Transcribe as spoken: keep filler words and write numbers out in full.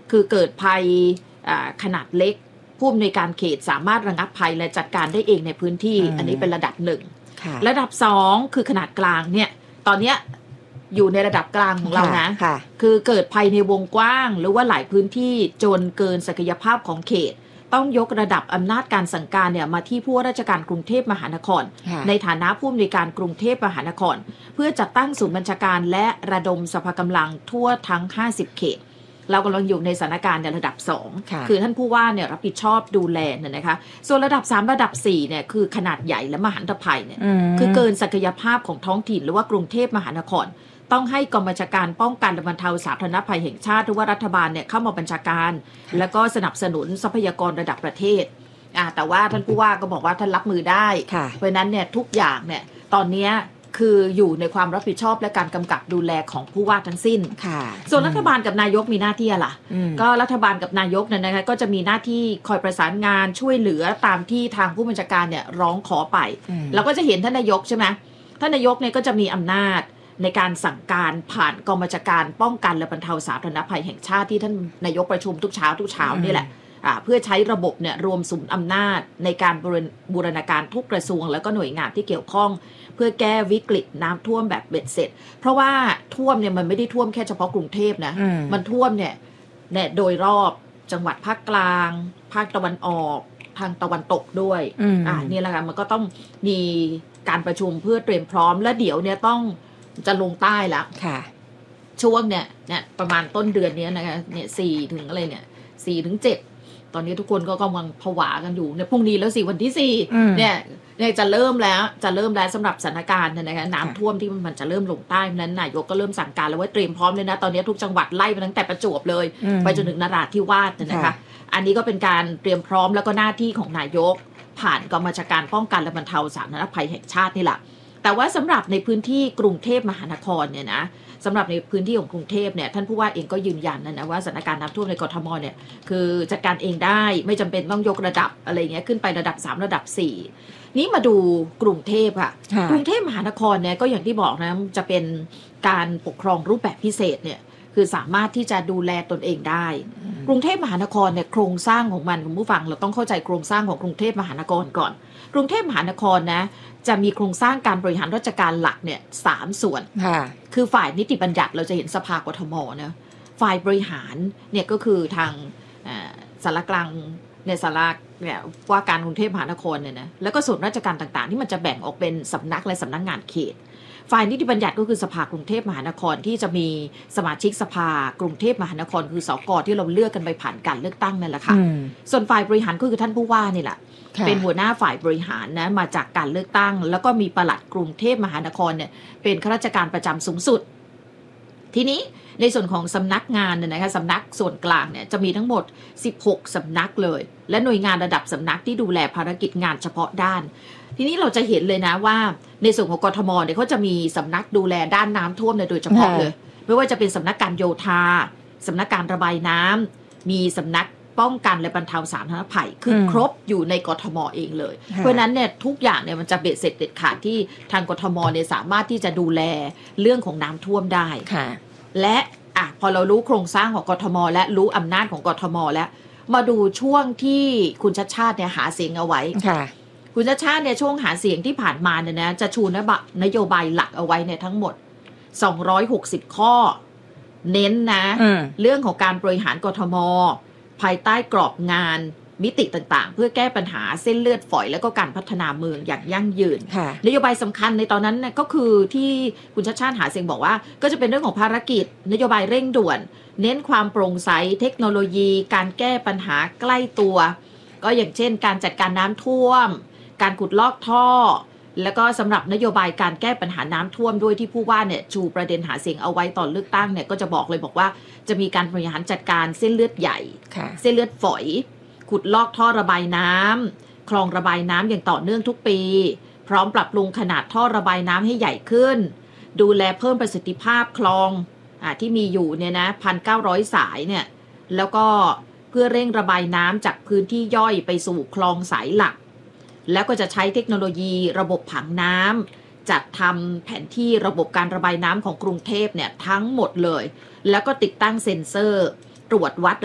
คือเกิดภัยขนาดเล็กผู้อำนวยการเขตสามารถระงับภัยและจัดการได้เองในพื้นที่อันนี้เป็นระดับหนึ่งระดับสองคือขนาดกลางเนี่ยตอนนี้อยู่ในระดับกลางของเรานะคือเกิดภัยในวงกว้างหรือว่าหลายพื้นที่จนเกินศักยภาพของเขตต้องยกระดับอำนาจการสั่งการเนี่ยมาที่ผู้ว่าราชการกรุงเทพมหานครในฐานะผู้อำนวยการกรุงเทพมหานครเพื่อจัดตั้งศูนย์บัญชาการและระดมสภากำลังทั่วทั้งห้าสิบเขตเรากำลังอยู่ในสถานการณ์ในระดับสองคือท่านผู้ว่าเนี่ยรับผิดชอบดูแลเนี่ยนะคะส่วนระดับสามระดับสี่เนี่ยคือขนาดใหญ่และมหันตภัยเนี่ยคือเกินศักยภาพของท้องถิ่นหรือว่ากรุงเทพมหานครต้องให้กองบัญชาการป้องกันและบรรเทาสาธารณภัยแห่งชาติหรือว่ารัฐบาลเนี่ยเข้ามาบัญชาการแล้วก็สนับสนุนทรัพยากรระดับประเทศอ่าแต่ว่าท่านผู้ว่าก็บอกว่าท่านรับมือได้เพราะนั้นเนี่ยทุกอย่างเนี่ยตอนนี้คืออยู่ในความรับผิดชอบและการกำกับดูแลของผู้ว่าทั้งสิ้นส่วนรัฐบาลกับนายกมีหน้าที่อะไรก็รัฐบาลกับนายกเนี่ยนะคะก็จะมีหน้าที่คอยประสานงานช่วยเหลือตามที่ทางผู้บัญชาการเนี่ยร้องขอไปเราก็จะเห็นท่านนายกใช่ไหมท่านนายกเนี่ยก็จะมีอำนาจในการสั่งการผ่านกองบัญชาการป้องกันและบรรเทาสาธารณภัยแห่งชาติที่ท่านนายกประชุมทุกเช้าทุกเช้านี่แหละเพื่อใช้ระบบเนี่ยรวมศูนย์อำนาจในการบูรณาการทุกกระทรวงแล้วก็หน่วยงานที่เกี่ยวข้องเพื่อแก้วิกฤตน้ำท่วมแบบเบ็ดเสร็จเพราะว่าท่วมเนี่ยมันไม่ได้ท่วมแค่เฉพาะกรุงเทพนะมันท่วมเนี่ยเนี่ยโดยรอบจังหวัดภาคกลางภาคตะวันออกทางตะวันตกด้วยอ่านี่แหละค่ะมันก็ต้องมีการประชุมเพื่อเตรียมพร้อมและเดี๋ยวเนี่ยต้องจะลงใต้แล้วช่วงเนี่ยเนี่ยประมาณต้นเดือนนี้นะคะเนี่ยสี่ถึงอะไรเนี่ยสี่ถึงเจ็ดตอนนี้ทุกคนก็กำลังผวากันอยู่ในพรุ่งนี้แล้วสี่วันที่สี่เนี่ยเนี่ยจะเริ่มแล้วจะเริ่มแล้วสำหรับสถานการณ์นะคะน้ำท่วมที่มันจะเริ่มลงใต้นั้นนายกก็เริ่มสั่งการแล้วว่าเตรียมพร้อมเลยนะตอนนี้ทุกจังหวัดไล่ไปตั้งแต่ประจวบเลยไปจนถึงนราธิวาสนะคะอันนี้ก็เป็นการเตรียมพร้อมแล้วก็หน้าที่ของนายกผ่านกองบัญชาการป้องกันและบรรเทาสาธารณภัยแห่งชาตินี่แหละแต่ว่าสำหรับในพื้นที่กรุงเทพมหานครเนี่ยนะสำหรับในพื้นที่ของกรุงเทพเนี่ยท่านผู้ว่าเองก็ยืนยันนะนะว่าสถานการณ์น้ำท่วมในกทมเนี่ยคือจัดการเองได้ไม่จำเป็นต้องยกระดับอะไรเงี้ยขึ้นไประดับสามระดับสี่นี้มาดูกรุงเทพค่ะกรุงเทพมหานครเนี่ยก็อย่างที่บอกนะจะเป็นการปกครองรูปแบบพิเศษเนี่ยคือสามารถที่จะดูแลตนเองได้กรุงเทพมหานครเนี่ยโครงสร้างของมันคุณผู้ฟังเราต้องเข้าใจโครงสร้างของกรุงเทพมหานครก่อนกรุงเทพมหานครนะจะมีโครงสร้างการบริหารราชการหลักเนี่ยสามส่วนคือฝ่ายนิติบัญญัติเราจะเห็นสภากทมนะฝ่ายบริหารเนี่ยก็คือทางสารกลางเนี่ยสารเนี่ยว่าการกรุงเทพมหานครเนี่ยนะแล้วก็ส่วนราชการต่างๆที่มันจะแบ่งออกเป็นสำนักและสำนักงานเขตฝ่ายนิติบัญญัติก็คือสภากรุงเทพมหานครที่จะมีสมาชิกสภากรุงเทพมหานครคือสกที่เราเลือกกันไปผ่านการเลือกตั้งนั่นแหละค่ะส่วนฝ่ายบริหารก็คือท่านผู้ว่านี่แหละเป็นหัวหน้าฝ่ายบริหารนะมาจากการเลือกตั้งแล้วก็มีปลัดกรุงเทพมหานครเนี่ยเป็นข้าราชการประจำสูงสุดทีนี้ในส่วนของสำนักงานเนี่ยนะคะสำนักส่วนกลางเนี่ยจะมีทั้งหมดสิบหกสำนักเลยและหน่วยงานระดับสำนักที่ดูแลภารกิจงานเฉพาะด้านทีนี้เราจะเห็นเลยนะว่าในส่วนของกทมเนี่ยเขาจะมีสำนักดูแลด้านน้ำท่วมเนี่ยโดยเฉพาะเลยไม่ว่าจะเป็นสำนักการโยธาสำนักการระบายน้ำมีสำนักป้องกันและบรรเทาสาธารณภัยคือครบอยู่ในกทมเองเลยเพราะนั้นเนี่ยทุกอย่างเนี่ยมันจะเบ็ดเสร็จเด็ดขาดที่ทางกทมเนี่ยสามารถที่จะดูแลเรื่องของน้ำท่วมได้และอ่ะพอเรารู้โครงสร้างของกทมและรู้อำนาจของกทมแล้วมาดูช่วงที่คุณชัชชาติเนี่ยหาเสียงเอาไว้คุณชัชชาติเนี่ยช่วงหาเสียงที่ผ่านมาเนี่ยนะจะชูนโยบายหลักเอาไว้เนี่ยทั้งหมดสองร้อยหกสิบข้อเน้นนะเรื่องของการบริหารกทมภายใต้กรอบงานมิติต่างๆเพื่อแก้ปัญหาเส้นเลือดฝอยและก็การพัฒนาเมืองอย่างยั่งยืนนโยบายสำคัญในตอนนั้นก็คือที่คุณชัชชาติหาเสียงบอกว่าก็จะเป็นเรื่องของภารกิจนโยบายเร่งด่วนเน้นความโปร่งใสเทคโนโลยีการแก้ปัญหาใกล้ตัวก็อย่างเช่นการจัดการน้ำท่วมการขุดลอกท่อแล้วก็สำหรับนโยบายการแก้ปัญหาน้ำท่วมด้วยที่ผู้ว่าเนี่ยชูประเด็นหาเสียงเอาไว้ตอนเลือกตั้งเนี่ยก็จะบอกเลยบอกว่าจะมีการบริหารจัดการเส้นเลือดใหญ่เส้นเลือดฝอยขุดลอกท่อระบายน้ำคลองระบายน้ำอย่างต่อเนื่องทุกปีพร้อมปรับปรุงขนาดท่อระบายน้ำให้ใหญ่ขึ้นดูแลเพิ่มประสิทธิภาพคลองอ่าที่มีอยู่เนี่ยนะ หนึ่งพันเก้าร้อย สายเนี่ยแล้วก็เพื่อเร่งระบายน้ำจากพื้นที่ย่อยไปสู่คลองสายหลักแล้วก็จะใช้เทคโนโลยีระบบผังน้ำจัดทำแผนที่ระบบการระบายน้ำของกรุงเทพเนี่ยทั้งหมดเลยแล้วก็ติดตั้งเซ็นเซอร์ตรวจวัด